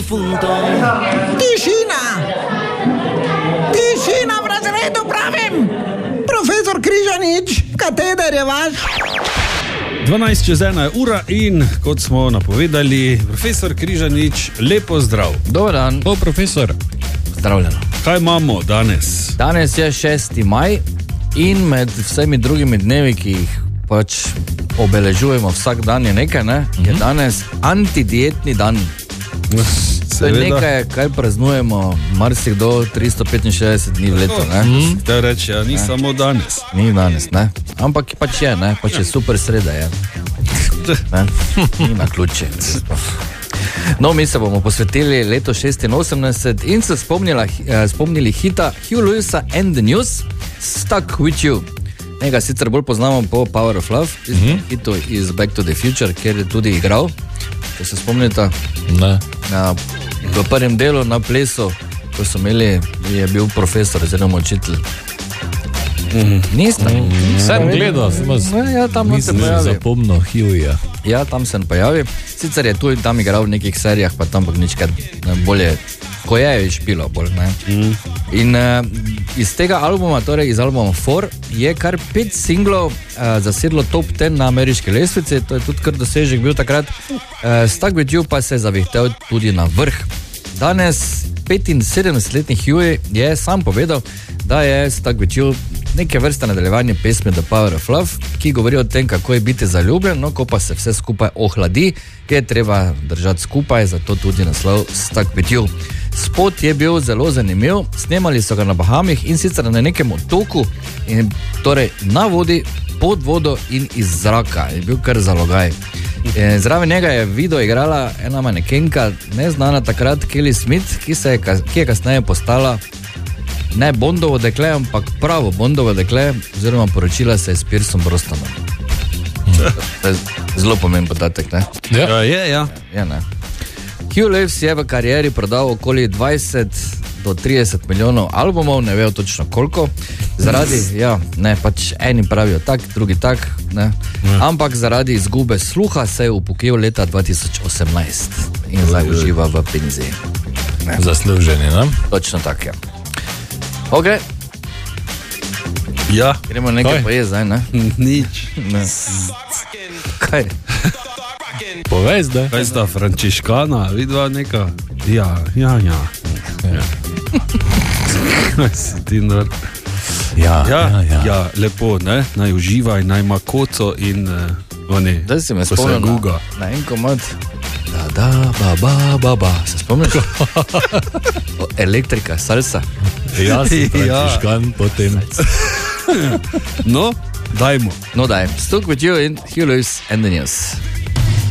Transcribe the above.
difunto. Tišina v razredu pravim. Profesor Križanič, kateder je vaš? 12:01 je ura in kot smo napovedali, profesor Križanič, lepo zdrav. Dobar dan. Profesor. Zdravljeno. Kaj imamo danes? Danes je 6. maj in med vsemi drugimi dnevi, ki jih pač obeležujemo vsak dan je nekaj, ne? Je danes antidietni dan. To je nekaj, kaj praznujemo marsikdo 365 dni v letu, ne? Da reči, ja, ni samo danes. Ni danes, ne? Ampak pač je, ne? Pač je super sreda, je. Ne? Ni na ključe. No, mi se bomo posvetili leto 86 in se spomnili hita Huey Lewisa and the News, Stuck With You. Njega sicer bolj poznamo po Power of Love, hitu iz Back to the Future, kjer je tudi igral, če se spomnite. Ne. V prvem delu na plesu, ko so imeli, je bil profesor oziroma učitelj. Niste? Sem gledal, Ja, tam se pojavi. zapomnil Hueyja. Ja, tam se pojavi. Sicer je tu in tam igral v nekih serijah, pa tam pa ničkrat bolje, ko je špilo bolj, ne. In iz tega albuma, torej iz albuma 4, je kar 5 singlov zasedlo top 10 na ameriški lestvici, to je tudi kar dosežek bil takrat. Stuck With You pa se je zavihtel tudi na vrh. Danes 75-letni Huey je sam povedal, da je Stuck With You neke vrste nadaljevanje pesmi The Power of Love, ki govori o tem, kako je biti zaljubljen, no ko pa se vse skupaj ohladi, je treba držati skupaj, zato tudi naslov Stuck With You. Spot je bil zelo zanimiv, snemali so ga na Bahamih in sicer na nekem otoku, in torej na vodi, pod vodo in iz zraka, je bil kar zalogaj. Zraven njega je video igrala ena manekenka, neznana takrat, Kelly Smith, ki je kasneje postala ne Bondovo dekle, ampak pravo Bondovo dekle, oziroma poročila se je s Piersom Brosnanom. To je zelo pomemben podatek, ne? Ja, je. Ja, ne. Huey Lewis je v karieri prodal okoli 20 do 30 milijonov albumov, ne vejo točno koliko, zaradi, pač eni pravijo tak, drugi tak, ne, ampak zaradi izgube sluha se je upokojil leta 2018 in zdaj uživa v penziji. Zasluženi, ne? Točno tak je. Ok. Ja. Gremo nekaj pojesti zdaj, ne? Nič. Ne. Kaj? Povej zdaj. Kaj sta frančiškana, vidva neka? Ja. Kaj si ti nor? Ja, lepo, ne? Naj uživaj, naj ima koco in oni, Zdaj si me ko se spomnil guga. na en komad. Ba. Se spomniš? Elektrika, salsa. Jaz sem frančiškan potem. No, dajmo. No daj, Stuck With You in Huey Lewis and the News.